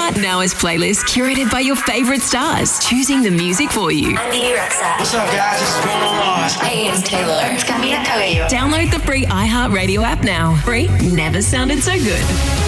iHeart Now is playlist curated by your favourite stars, choosing the music for you. I'm Vivi Rexa. What's up, guys? It's Bruno Mars. Hey, it's Taylor. It's Camila Cabello. Download the free iHeart Radio app now. Free never sounded so good.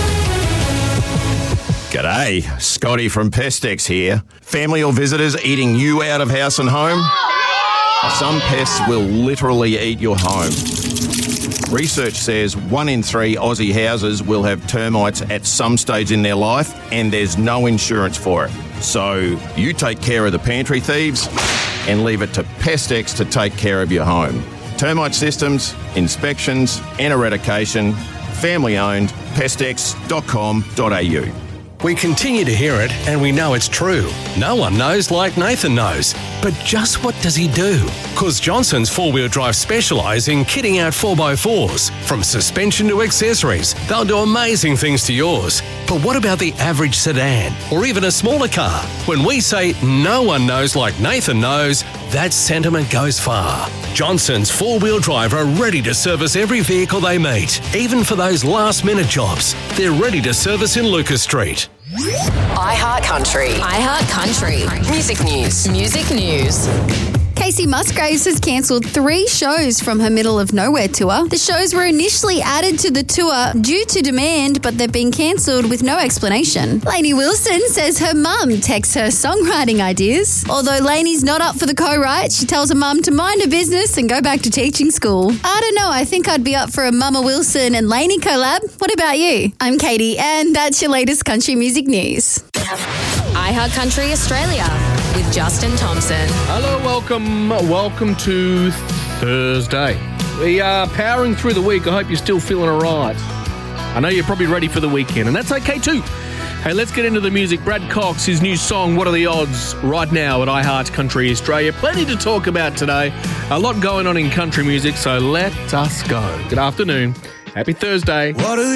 G'day, Scotty from Pestex here. Family or visitors eating you out of house and home? Some pests will literally eat your home. Research says 1 in 3 Aussie houses will have termites at some stage in their life, and there's no insurance for it. So you take care of the pantry thieves and leave it to Pestex to take care of your home. Termite systems, inspections and eradication, family owned, pestex.com.au. We continue to hear it, and we know it's true. No one knows like Nathan knows. But just what does he do? Because Johnson's 4-wheel drive specialise in kitting out 4x4s. From suspension to accessories, they'll do amazing things to yours. But what about the average sedan, or even a smaller car? When we say no one knows like Nathan knows, that sentiment goes far. Johnson's 4-wheel drive are ready to service every vehicle they meet, even for those last-minute jobs. They're ready to service in Lucas Street. iHeart Country. iHeart Country. Music news. Music news. Casey Musgraves has cancelled 3 shows from her Middle of Nowhere tour. The shows were initially added to the tour due to demand, but they've been cancelled with no explanation. Lainey Wilson says her mum texts her songwriting ideas. Although Lainey's not up for the co-write, she tells her mum to mind her business and go back to teaching school. I don't know, I think I'd be up for a Mama Wilson and Lainey collab. What about you? I'm Katie, and that's your latest country music news. iHeart Country Australia with Justin Thompson. Hello, welcome to Thursday. We are powering through the week. I hope you're still feeling all right. I know you're probably ready for the weekend, and that's okay too. Hey, let's get into the music. Brad Cox, his new song, What Are the Odds, right now at iHeart Country Australia. Plenty to talk about today. A lot going on in country music, so let us go. Good afternoon. Happy Thursday. What are